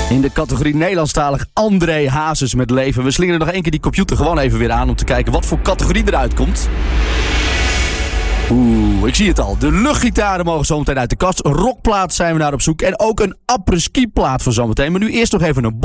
In de categorie Nederlandstalig André Hazes met Leven. We slingeren nog één keer die computer gewoon even weer aan om te kijken wat voor categorie eruit komt. Ik zie het al. De luchtgitaren mogen zometeen uit de kast. Rockplaat zijn we naar op zoek. En ook een après-ski plaat voor zometeen. Maar nu eerst nog even een